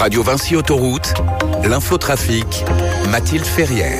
Radio Vinci Autoroute, l'infotrafic, Mathilde Ferrière.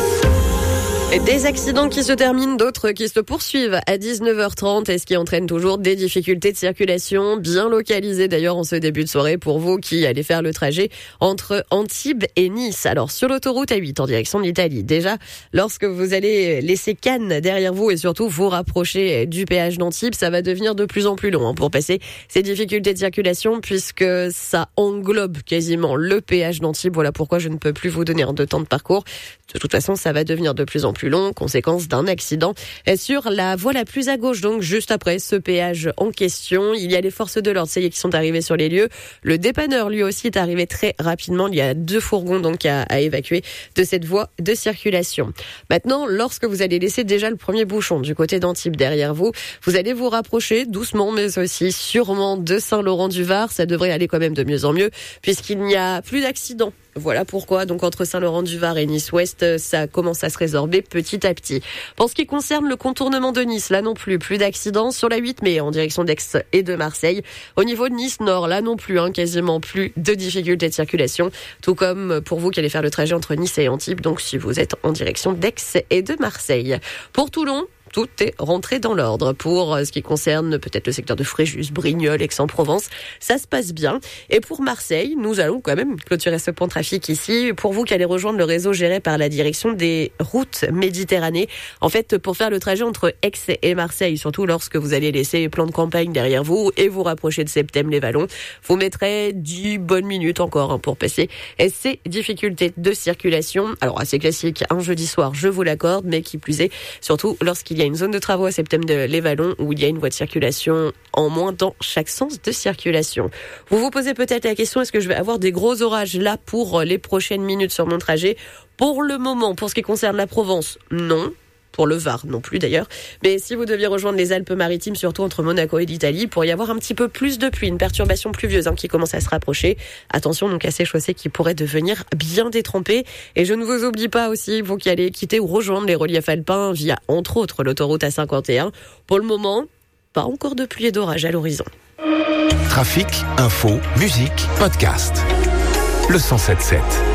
Des accidents qui se terminent, d'autres qui se poursuivent à 19h30 et ce qui entraîne toujours des difficultés de circulation bien localisées d'ailleurs en ce début de soirée pour vous qui allez faire le trajet entre Antibes et Nice. Alors sur l'autoroute A8 en direction de l'Italie, déjà lorsque vous allez laisser Cannes derrière vous et surtout vous rapprocher du péage d'Antibes, ça va devenir de plus en plus long pour passer ces difficultés de circulation puisque ça englobe quasiment le péage d'Antibes. Voilà pourquoi je ne peux plus vous donner de temps de parcours. De toute façon, ça va devenir de plus en plus long, conséquence d'un accident sur la voie la plus à gauche, donc juste après ce péage en question. Il y a les forces de l'ordre, ça y est, qui sont arrivées sur les lieux. Le dépanneur, lui aussi, est arrivé très rapidement. Il y a 2 fourgons donc à évacuer de cette voie de circulation. Maintenant, lorsque vous allez laisser déjà le premier bouchon du côté d'Antibes derrière vous, vous allez vous rapprocher doucement, mais aussi sûrement de Saint-Laurent-du-Var. Ça devrait aller quand même de mieux en mieux, puisqu'il n'y a plus d'accidents. Voilà pourquoi, donc entre Saint-Laurent-du-Var et Nice-Ouest, ça commence à se résorber petit à petit. Pour ce qui concerne le contournement de Nice, là non plus d'accidents sur la 8 mai en direction d'Aix et de Marseille. Au niveau de Nice-Nord, là non plus, quasiment plus de difficultés de circulation, tout comme pour vous qui allez faire le trajet entre Nice et Antibes, donc si vous êtes en direction d'Aix et de Marseille. Pour Toulon, tout est rentré dans l'ordre. Pour ce qui concerne peut-être le secteur de Fréjus, Brignoles, Aix-en-Provence, ça se passe bien. Et pour Marseille, nous allons quand même clôturer ce point de trafic ici. Pour vous qui allez rejoindre le réseau géré par la direction des routes Méditerranée, en fait, pour faire le trajet entre Aix et Marseille, surtout lorsque vous allez laisser les plans de campagne derrière vous et vous rapprocher de Septème-les-Vallons, vous mettrez 10 bonnes minutes encore pour passer ces difficultés de circulation. Alors, assez classique, un jeudi soir, je vous l'accorde, mais qui plus est, surtout lorsqu'il y a une zone de travaux à Septème-les-Vallons où il y a une voie de circulation en moins dans chaque sens de circulation. Vous vous posez peut-être la question, est-ce que je vais avoir des gros orages là pour les prochaines minutes sur mon trajet? Pour le moment, pour ce qui concerne la Provence, non. Pour le Var non plus d'ailleurs. Mais si vous deviez rejoindre les Alpes-Maritimes, surtout entre Monaco et l'Italie, pour y avoir un petit peu plus de pluie, une perturbation pluvieuse qui commence à se rapprocher. Attention donc à ces chaussées qui pourraient devenir bien détrempées. Et je ne vous oublie pas aussi, vous qui allez quitter ou rejoindre les reliefs alpins via entre autres l'autoroute A51. Pour le moment, pas encore de pluie et d'orage à l'horizon. Trafic, info, musique, podcast. Le 107.7.